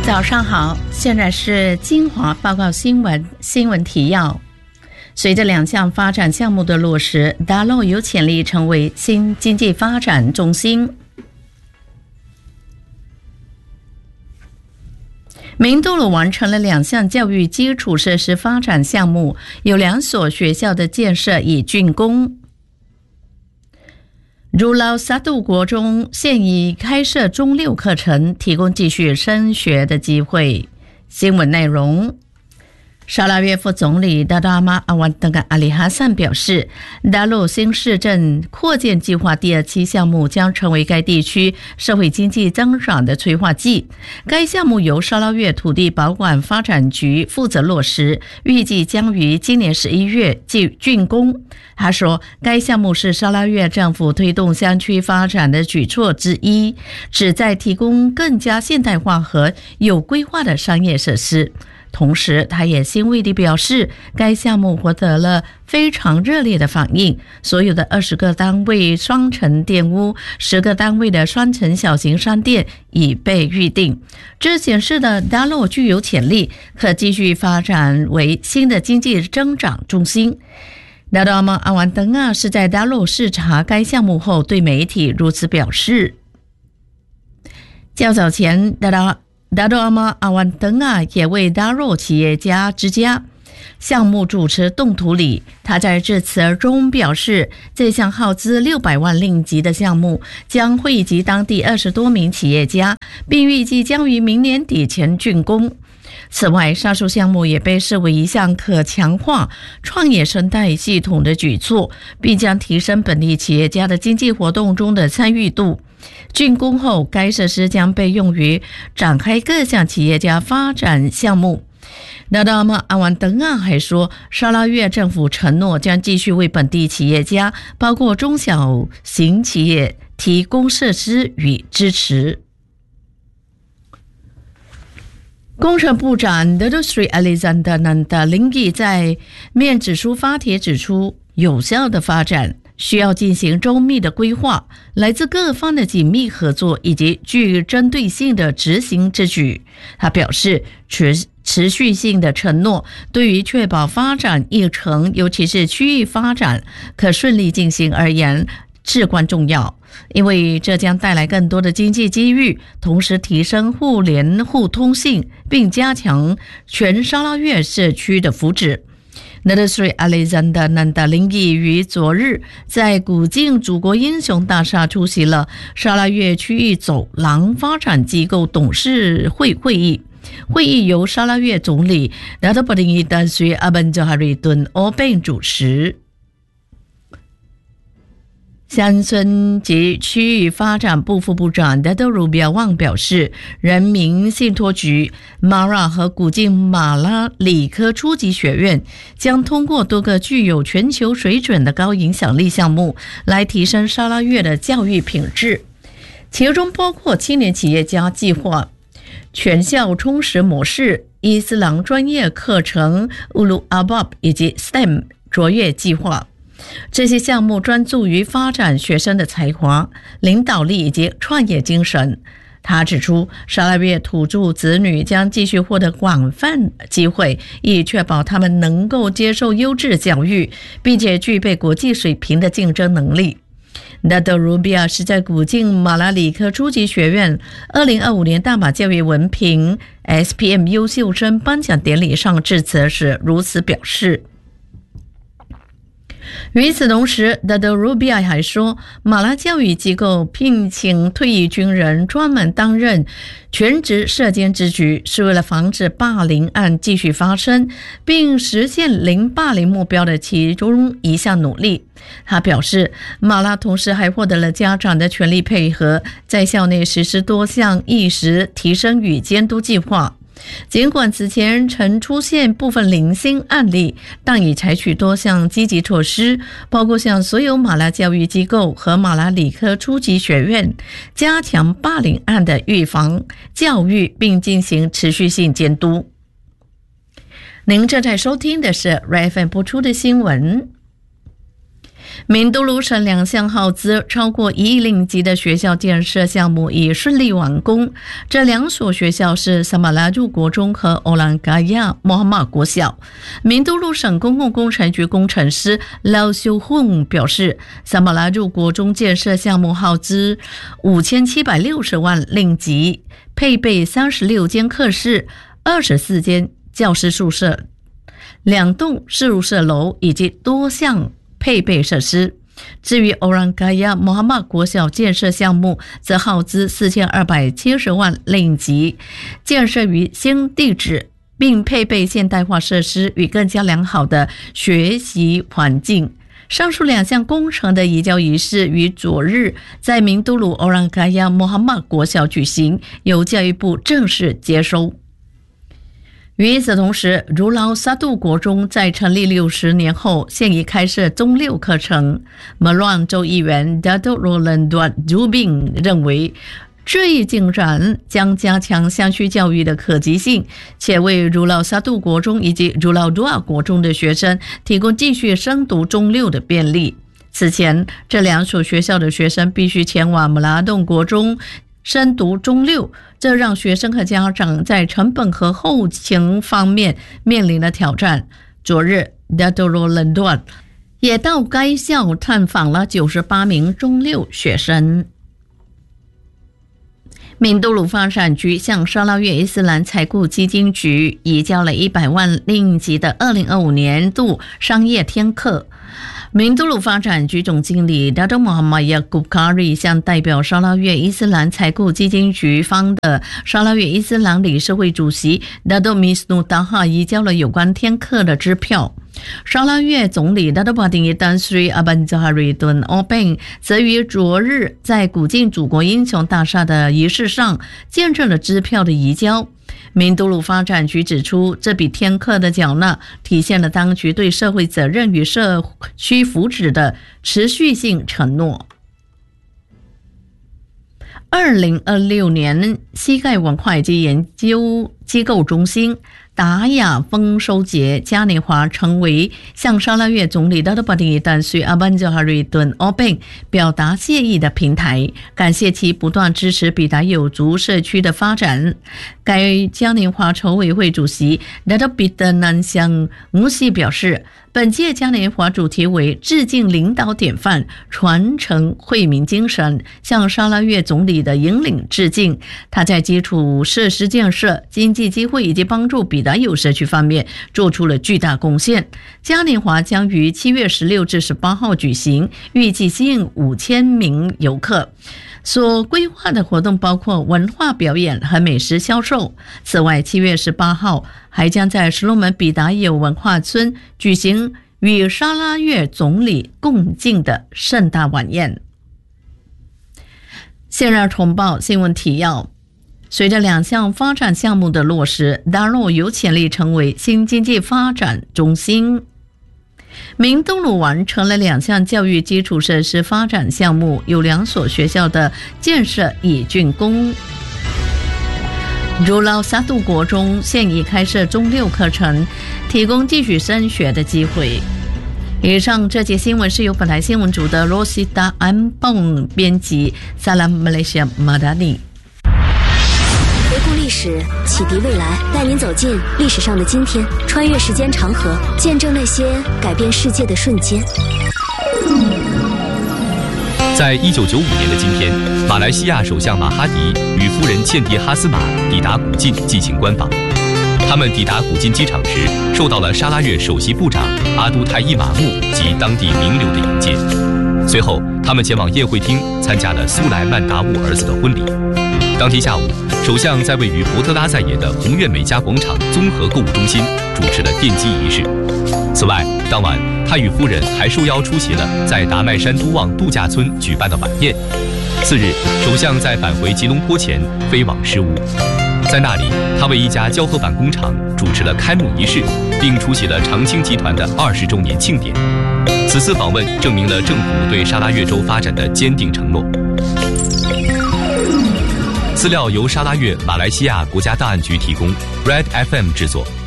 早上好，现在是精华报告新闻提要。随着两项发展项目的落实，达洛有潜力成为新经济发展中心。明都鲁完成了2项教育基础设施发展项目，有2所学校的建设已竣工。如劳萨杜国中现已开设中6课程，提供继续升学的机会。新闻内容：沙拉越副总理达达马阿万登干阿里哈散表示，达洛新市镇扩建计划第2期项目将成为该地区社会经济增长的催化剂。该项目由沙拉越土地保管发展局负责落实，预计将于今年11月竣工。他说，该项目是沙拉越政府推动乡区发展的举措之一，旨在提供更加现代化和有规划的商业设施。同时，他也欣慰地表示，该项目获得了非常热烈的反应，所有的20个单位双层店屋、10个单位的双层小型商店已被预定。这显示了达洛具有潜力，可继续发展为新的经济增长中心。达多阿万登啊是在达洛视察该项目后对媒体如此表示。较早前，达多阿万登啊也为达洛企业家之家项目主持动土礼。他在致辞中表示，这项耗资600万令吉的项目将惠及当地20多名企业家，并预计将于明年底前竣工。此外，上述项目也被视为一项可强化创业生态系统的举措，并将提升本地企业家的经济活动中的参与度。竣工后，该设施将被用于展开各项企业家发展项目。达多阿万登啊还说，沙拉越政府承诺将继续为本地企业家，包括中小型企业提供设施与支持。工程部长德鲁斯里阿里赞达南达林吉在面指书发帖指出，有效的发展需要进行周密的规划，来自各方的紧密合作以及具针对性的执行之举。他表示，持续性的承诺对于确保发展议程，尤其是区域发展可顺利进行而言至关重要，因为这将带来更多的经济机遇，同时提升互联互通性，并加强全沙拉越社区的福祉。纳德斯瑞阿雷赞达南达林吉于昨日在古晋祖国英雄大厦出席了沙拉越区域走廊发展机构董事会会议。会议由沙拉越总理纳德布林伊丹随阿本佐哈瑞顿欧贝主持。乡村及区域发展部副部长达德鲁比亚旺表示，人民信托局、马拉和古晋马拉理科初级学院将通过多个具有全球水准的高影响力项目来提升沙拉越的教育品质，其中包括青年企业家计划、全校充实模式、伊斯兰专业课程乌鲁阿巴以及 STEM 卓越计划。这些项目专注于发展学生的才华、领导力以及创业精神。他指出，沙拉越土著子女将继续获得广泛机会，以确保他们能够接受优质教育，并且具备国际水平的竞争能力。纳德鲁比亚是在古晋马拉理科初级学院2025年大马教育文凭 SPM 优秀生颁奖典礼上致辞时如此表示。与此同时，达德鲁比亚还说，马拉教育机构聘请退役军人专门担任全职舍监之举，是为了防止霸凌案继续发生，并实现零霸凌目标的其中一项努力。他表示，马拉同时还获得了家长的全力配合，在校内实施多项意识提升与监督计划。尽管此前曾出现部分零星案例，但已采取多项积极措施，包括向所有马拉教育机构和马拉理科初级学院加强霸凌案的预防教育，并进行持续性监督。您正在收听的是 RFM 播出的新闻。 明都鲁省2项耗资超过1亿令吉的学校建设项目已顺利完工。这2所学校是萨马拉杜国中和欧兰嘎亚穆罕默国小。明都鲁省公共工程局工程师劳修混表示，萨马拉杜国中建设项目耗资5760万令吉，配备36间课室、24间教师宿舍、2栋宿舍楼以及多项配备设施。至于欧兰嘎亚穆罕默国小建设项目，则耗资4270万令吉，建设于新地址，并配备现代化设施与更加良好的学习环境。上述2项工程的移交仪式于昨日在明都鲁欧兰嘎亚穆罕默国小举行，由教育部正式接收。与此同时，如劳沙杜国中在成立60年后，现已开设中6课程。马乱州议员 Dato Rolando Zubin 认为，这一进展将加强乡区教育的可及性，且为如劳沙杜国中以及如劳多尔国中的学生提供继续升读中6的便利。此前，这2所学校的学生必须前往姆拉洞国中升读中6，这让学生和家长在成本和后勤方面面临了挑战。昨日 Dato Rolando 也到该校探访了98名中6学生。明都鲁发展局向沙拉越伊斯兰财库基金局移交了100万令吉的2025年度商业天课。明都鲁发展局总经理 Dato Muhammad Yaqub Kari 向代表沙拉越伊斯兰财库基金局方的沙拉越伊斯兰理事会主席 Dato Misnu Taha 移交了有关天课的支票。沙拉越总理 Dato Padang Tan Sri Aban Zahari Tun Openg 则于昨日在古晋祖国英雄大厦的仪式上见证了支票的移交。明都鲁发展局指出，这笔天课的缴纳体现了当局对社会责任与社区福祉的持续性承诺。2026年，膝盖文化以及研究机构中心达雅丰收节嘉年华成为向沙拉越总理Dato Padang Tan Sri Aban Zahari Tun Openg 表达谢意的平台，感谢其不断支持比达有族社区的发展。该嘉年华筹委会主席Dato Peter Nansiang Musi 表示，本届嘉年华主题为致敬领导典范，传承惠民精神，向沙拉越总理的引领致敬。他在基础设施建设、经济机会以及帮助比达有社区方面做出了巨大贡献。嘉年华将于7月16至18号举行，预计吸引5000名游客。所规划的活动包括文化表演和美食销售。此外，7月18号还将在石龙门比达有文化村举行与沙拉越总理共进的盛大晚宴。现热重报新闻提要：随着2项发展项目的落实，达洛有潜力成为新经济发展中心。明都鲁完成了2项教育基础设施发展项目，有2所学校的建设已竣工。如劳沙杜国中现已开设中6课程，提供继续升学的机会。以上这节新闻是由本台新闻组的 Rosita Ampong 编辑，萨拉马来西亚马达尼。 回顾历史，启迪未来，带您走进历史上的今天，穿越时间长河，见证那些改变世界的瞬间。 在1995年的今天，马来西亚首相马哈迪与夫人茜蒂哈斯玛抵达古晋进行官访。他们抵达古晋机场时，受到了沙拉越首席部长阿都台伊马木及当地名流的迎接。随后，他们前往宴会厅参加了苏莱曼达乌儿子的婚礼。当天下午，首相在位于伯特拉在野的宏苑美家广场综合购物中心主持了奠基仪式。此外，当晚他与夫人还受邀出席了在达麦山都旺度假村举办的晚宴。次日，首相在返回吉隆坡前飞往诗屋，在那里，他为一家胶合板工厂主持了开幕仪式，并出席了长青集团的20周年庆典。此次访问证明了政府对沙拉越州发展的坚定承诺。资料由沙拉越马来西亚国家档案局提供 ，Red FM 制作。